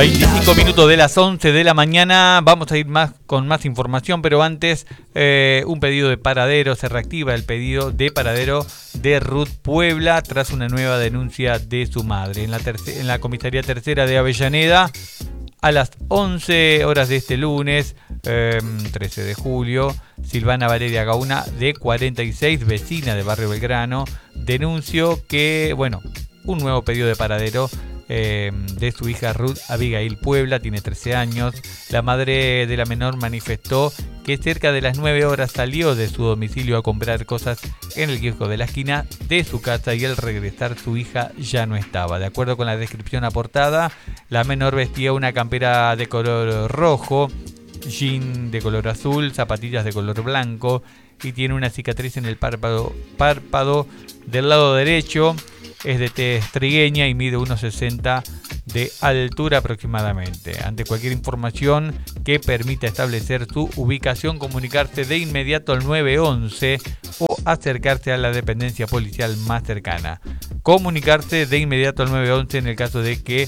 25 minutos de las 11 de la mañana. Vamos a ir con más información, pero antes un pedido de paradero. Se reactiva el pedido de paradero de Ruth Puebla tras una nueva denuncia de su madre. En la comisaría tercera de Avellaneda, a las 11 horas de este lunes, 13 de julio, Silvana Valeria Gauna, de 46, vecina de Barrio Belgrano, denunció que, un nuevo pedido de paradero de su hija Ruth Abigail Puebla, tiene 13 años. La madre de la menor manifestó que cerca de las 9 horas salió de su domicilio a comprar cosas en el kiosco de la esquina de su casa y al regresar su hija ya no estaba. De acuerdo con la descripción aportada, la menor vestía una campera de color rojo, jean de color azul, zapatillas de color blanco y tiene una cicatriz en el párpado del lado derecho. Es de tez trigueña y mide 1,60 de altura aproximadamente. Ante cualquier información que permita establecer su ubicación, comunicarse de inmediato al 911 o acercarse a la dependencia policial más cercana. Comunicarse de inmediato al 911 en el caso de que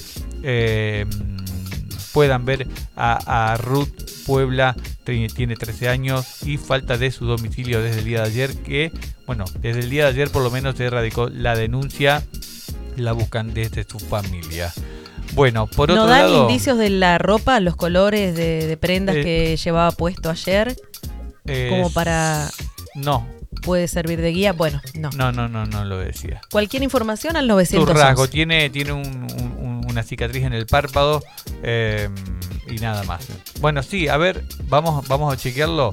puedan ver a Ruth Puebla, tiene 13 años y falta de su domicilio desde el día de ayer, desde el día de ayer por lo menos se radicó la denuncia, la buscan desde su familia. Bueno, por otro lado... ¿No dan indicios de la ropa, los colores de prendas que llevaba puesto ayer? Como para... No. ¿Puede servir de guía? Bueno, no. No lo decía. Cualquier información al 911. Su rasgo, tiene una cicatriz en el párpado y nada más. Bueno, sí, a ver, vamos a chequearlo.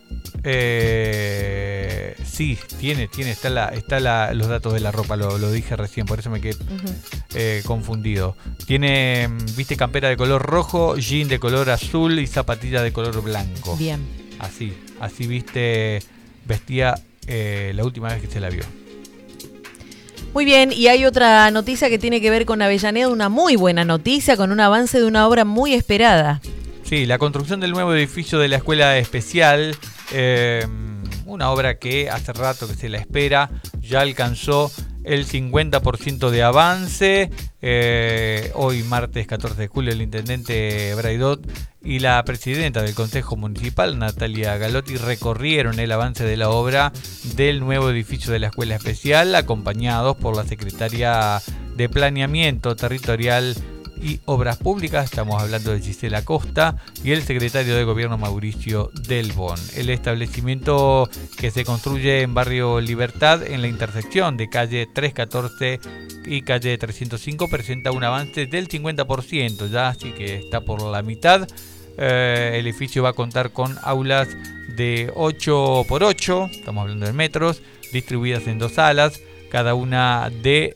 Sí, está los datos de la ropa, lo dije recién, por eso me quedé confundido. Tiene, viste, campera de color rojo, jean de color azul y zapatilla de color blanco. Bien. Así vestía la última vez que se la vio. Muy bien, y hay otra noticia que tiene que ver con Avellaneda, una muy buena noticia, con un avance de una obra muy esperada. Sí, la construcción del nuevo edificio de la Escuela Especial, una obra que hace rato que se la espera, ya alcanzó el 50% de avance. Hoy, martes 14 de julio, el intendente Braidot y la presidenta del Consejo Municipal, Natalia Galotti, recorrieron el avance de la obra del nuevo edificio de la Escuela Especial, acompañados por la secretaria de Planeamiento Territorial y Obras Públicas, estamos hablando de Gisela Costa, y el secretario de Gobierno Mauricio Delbón. El establecimiento, que se construye en Barrio Libertad, en la intersección de calle 314 y calle 305, presenta un avance del 50%, ya, así que está por la mitad. El edificio va a contar con aulas de 8x8, estamos hablando de metros, distribuidas en 2 salas, cada una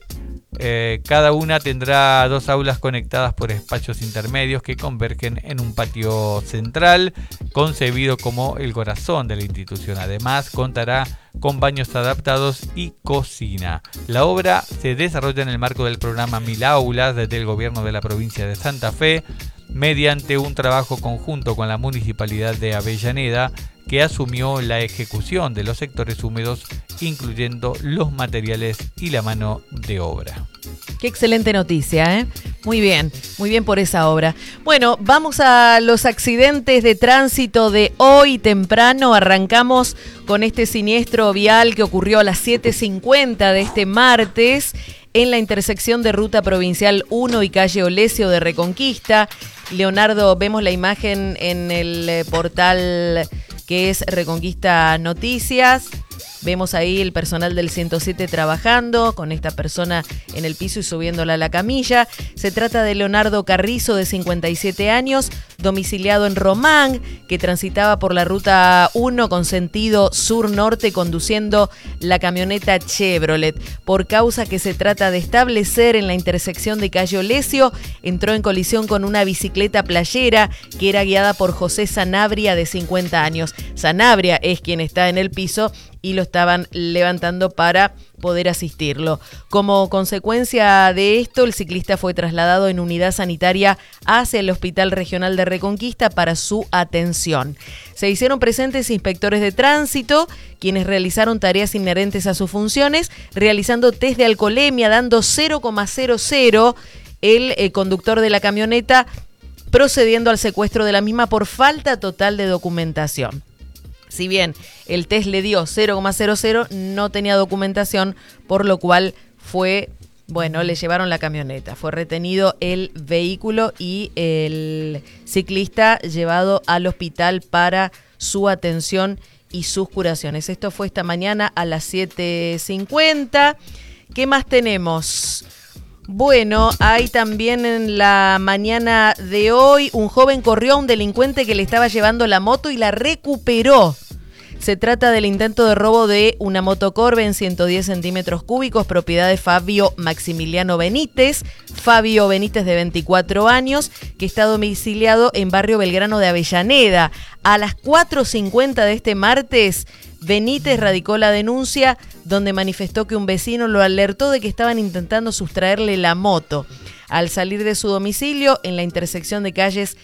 tendrá 2 aulas conectadas por espacios intermedios que convergen en un patio central, concebido como el corazón de la institución. Además, contará con baños adaptados y cocina. La obra se desarrolla en el marco del programa 1000 Aulas desde el gobierno de la provincia de Santa Fe, mediante un trabajo conjunto con la Municipalidad de Avellaneda, que asumió la ejecución de los sectores húmedos, incluyendo los materiales y la mano de obra. Qué excelente noticia, ¿eh? Muy bien por esa obra. Bueno, vamos a los accidentes de tránsito de hoy temprano. Arrancamos con este siniestro vial que ocurrió a las 7:50 de este martes en la intersección de Ruta Provincial 1 y calle Olesio de Reconquista. Leonardo, vemos la imagen en el portal que es Reconquista Noticias. Vemos ahí el personal del 107 trabajando con esta persona en el piso y subiéndola a la camilla. Se trata de Leonardo Carrizo, de 57 años, domiciliado en Román, que transitaba por la ruta 1 con sentido sur-norte conduciendo la camioneta Chevrolet. Por causa que se trata de establecer en la intersección de calle Olesio, entró en colisión con una bicicleta playera que era guiada por José Sanabria, de 50 años. Sanabria es quien está en el piso y lo estaban levantando para poder asistirlo. Como consecuencia de esto, el ciclista fue trasladado en unidad sanitaria hacia el Hospital Regional de Reconquista para su atención. Se hicieron presentes inspectores de tránsito, quienes realizaron tareas inherentes a sus funciones, realizando test de alcoholemia, dando 0,00. El conductor de la camioneta procediendo al secuestro de la misma por falta total de documentación. Si bien el test le dio 0,00, no tenía documentación, por lo cual le llevaron la camioneta. Fue retenido el vehículo y el ciclista llevado al hospital para su atención y sus curaciones. Esto fue esta mañana a las 7:50. ¿Qué más tenemos? Bueno, hay también en la mañana de hoy un joven corrió a un delincuente que le estaba llevando la moto y la recuperó. Se trata del intento de robo de una motocorbe en 110 centímetros cúbicos, propiedad de Fabio Maximiliano Benítez. Fabio Benítez, de 24 años, que está domiciliado en barrio Belgrano de Avellaneda. A las 4:50 de este martes, Benítez radicó la denuncia donde manifestó que un vecino lo alertó de que estaban intentando sustraerle la moto. Al salir de su domicilio, en la intersección de calles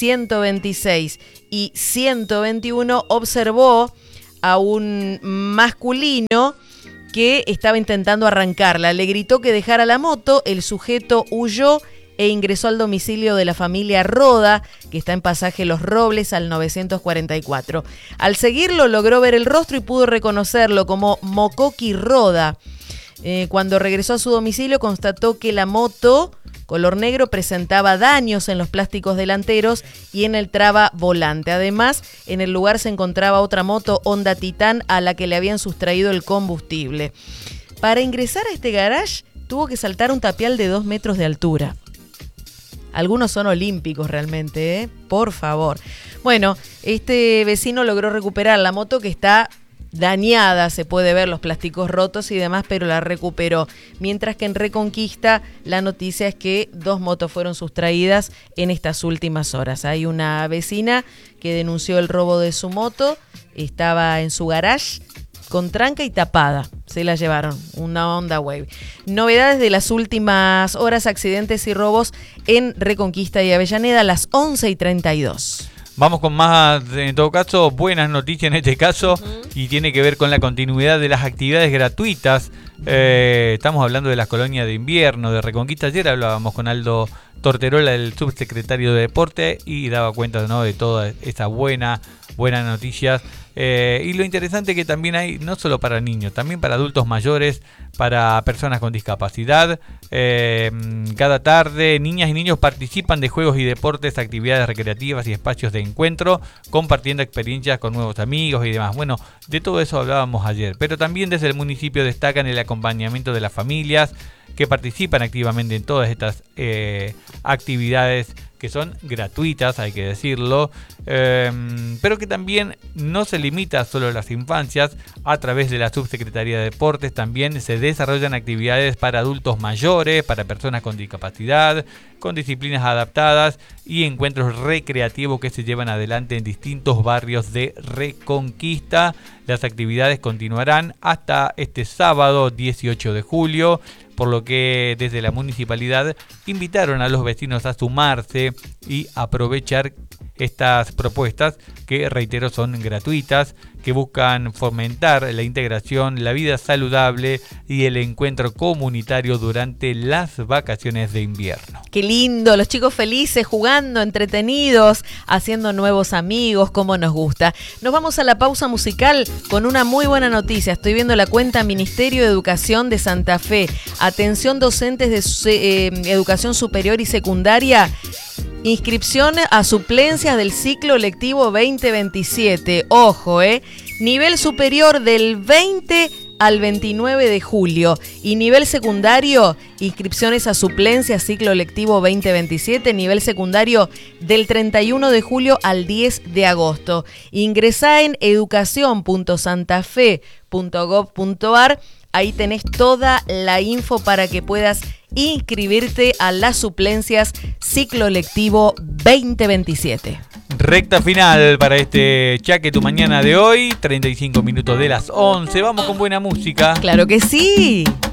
126 y 121, observó a un masculino que estaba intentando arrancarla. Le gritó que dejara la moto, el sujeto huyó e ingresó al domicilio de la familia Roda, que está en pasaje Los Robles al 944. Al seguirlo logró ver el rostro y pudo reconocerlo como Mocoqui Roda. Cuando regresó a su domicilio constató que la moto color negro presentaba daños en los plásticos delanteros y en el traba volante. Además, en el lugar se encontraba otra moto Honda Titan a la que le habían sustraído el combustible. Para ingresar a este garage tuvo que saltar un tapial de 2 metros de altura. Algunos son olímpicos realmente, por favor. Bueno, este vecino logró recuperar la moto, que está dañada, se puede ver los plásticos rotos y demás, pero la recuperó. Mientras que en Reconquista la noticia es que 2 motos fueron sustraídas en estas últimas horas. Hay una vecina que denunció el robo de su moto, estaba en su garage con tranca y tapada. Se la llevaron, una Honda Wave. Novedades de las últimas horas, accidentes y robos en Reconquista y Avellaneda a las 11:32. Vamos con más, en todo caso, buenas noticias en este caso, y tiene que ver con la continuidad de las actividades gratuitas. Estamos hablando de las colonias de invierno de Reconquista. Ayer hablábamos con Aldo Torterola, el subsecretario de Deporte, y daba cuenta, ¿no?, de todas esas buenas noticias. Y lo interesante que también hay, no solo para niños, también para adultos mayores, para personas con discapacidad. Cada tarde, niñas y niños participan de juegos y deportes, actividades recreativas y espacios de encuentro, compartiendo experiencias con nuevos amigos y demás. Bueno, de todo eso hablábamos ayer, pero también desde el municipio destacan el acompañamiento de las familias que participan activamente en todas estas actividades que son gratuitas, hay que decirlo, pero que también no se limita solo a las infancias. A través de la Subsecretaría de Deportes también se desarrollan actividades para adultos mayores, para personas con discapacidad, con disciplinas adaptadas y encuentros recreativos que se llevan adelante en distintos barrios de Reconquista. Las actividades continuarán hasta este sábado 18 de julio, por lo que desde la municipalidad invitaron a los vecinos a sumarse y aprovechar estas propuestas que, reitero, son gratuitas, que buscan fomentar la integración, la vida saludable y el encuentro comunitario durante las vacaciones de invierno. Qué lindo, los chicos felices, jugando, entretenidos, haciendo nuevos amigos, como nos gusta. Nos vamos a la pausa musical con una muy buena noticia. Estoy viendo la cuenta Ministerio de Educación de Santa Fe. Atención docentes de educación superior y secundaria. Inscripción a suplencias del ciclo lectivo 2027. Ojo, nivel superior del 20 al 29 de julio. Y nivel secundario, inscripciones a suplencias ciclo lectivo 2027. Nivel secundario del 31 de julio al 10 de agosto. Ingresá en educación.santafe.gov.ar. Ahí tenés toda la info para que puedas inscribirte a las suplencias ciclo lectivo 2027. Recta final para este Chaque Tu Mañana de hoy, 35 minutos de las 11. Vamos con buena música. ¡Claro que sí!